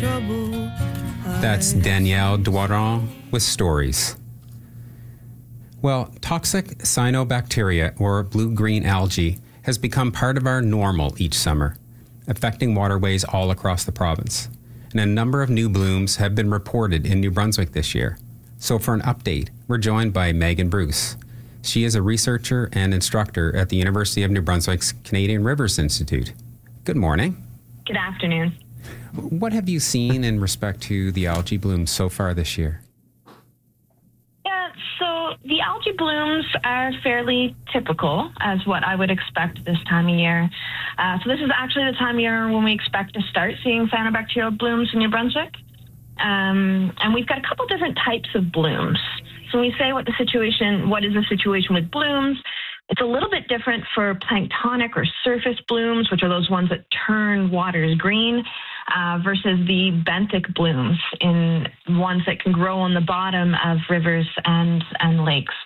That's Danielle Doiron with Stories. Well, toxic cyanobacteria, or blue-green algae, has become part of our normal each summer, affecting waterways all across the province. And a number of new blooms have been reported in New Brunswick this year. So for an update, we're joined by Megan Bruce. She is a researcher and instructor at the University of New Brunswick's Canadian Rivers Institute. Good morning. Good afternoon. What have you seen in respect to the algae blooms so far this year? Yeah, so the algae blooms are fairly typical as what I would expect this time of year. So this is actually the time of year when we expect to start seeing cyanobacterial blooms in New Brunswick. And we've got a couple different types of blooms. So when we say what is the situation with blooms, it's a little bit different for planktonic or surface blooms, which are those ones that turn waters green, versus the benthic blooms in ones that can grow on the bottom of rivers and lakes.